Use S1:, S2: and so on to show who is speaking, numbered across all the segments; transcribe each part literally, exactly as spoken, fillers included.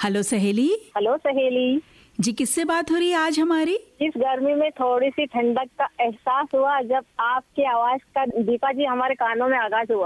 S1: Hello सहेली।
S2: Hello सहेली
S1: जी, किससे बात हो रही है आज हमारी?
S2: इस गर्मी में थोड़ी सी ठंडक का एहसास हुआ जब आपकी आवाज का दीपा जी हमारे कानों में आगाज हुआ।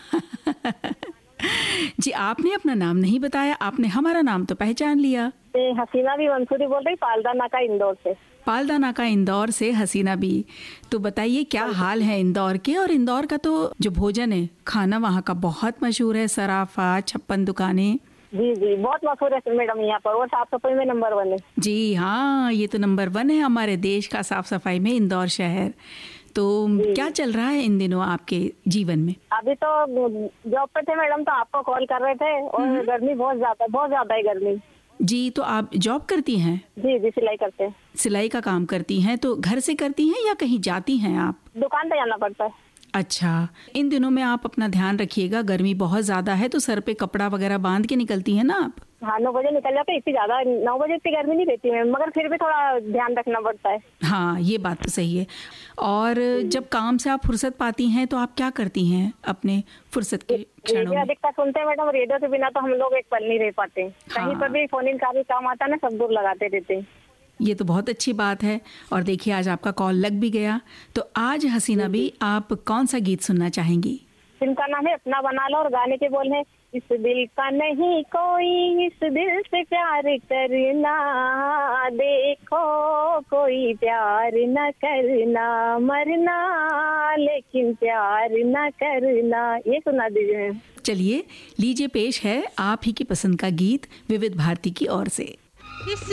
S1: जी, आपने अपना नाम नहीं बताया, आपने हमारा नाम तो पहचान लिया।
S2: हसीना भी मंसूरी बोल रही, पालदा नाका इंदौर से।
S1: पालदा नाका इंदौर से हसीना भी। तो बताइए क्या हाल है इंदौर के? और इंदौर का तो जो भोजन है, खाना वहाँ का बहुत मशहूर है, सराफा, छप्पन दुकानें।
S2: जी जी, बहुत मशहूर है मैडम यहाँ पर, और साफ सफाई में नंबर वन है।
S1: जी हाँ, ये तो नंबर वन है हमारे देश का साफ सफाई में, इंदौर शहर। तो क्या चल रहा है इन दिनों आपके जीवन में?
S2: अभी तो जॉब पे थे मैडम, तो आपको कॉल कर रहे थे, और गर्मी बहुत ज्यादा बहुत ज्यादा है गर्मी।
S1: जी, तो आप जॉब करती हैं?
S2: जी जी, सिलाई करते हैं।
S1: सिलाई का काम करती हैं, तो घर से करती हैं या कहीं जाती हैं आप?
S2: दुकान पे जाना पड़ता है।
S1: अच्छा, इन दिनों में आप अपना ध्यान रखिएगा, गर्मी बहुत ज्यादा है, तो सर पे कपड़ा वगैरह बांध के निकलती हैं ना आप?
S2: हाँ, नौ बजे निकल जाते, इतनी ज्यादा नौ बजे इतनी गर्मी नहीं रहती है, मगर फिर भी थोड़ा ध्यान रखना पड़ता है।
S1: हाँ, ये बात तो सही है। और जब काम से आप फुर्सत पाती हैं तो आप क्या करती हैं अपने फुर्सत के क्षणों में?
S2: अधिकतर सुनते हैं मैडम, रेडियो के बिना तो हम लोग एक पल नहीं रह पाते।
S1: हाँ।
S2: कहीं पर भी फोन इन का भी काम आता है ना, सब दूर लगाते रहते हैं।
S1: ये तो बहुत अच्छी बात है। और देखिए, आज आपका कॉल लग भी गया। तो आज हसीना भी, आप कौन सा गीत सुनना चाहेंगी?
S2: इनका नाम है अपना बना लो, और गाने के बोल है, इस दिल का नहीं कोई, इस दिल से प्यार करना, देखो कोई प्यार न करना, मरना लेकिन प्यार न करना। ये सुना दीजिए।
S1: चलिए, लीजिए पेश है आप ही की पसंद का गीत विविध भारती की ओर से।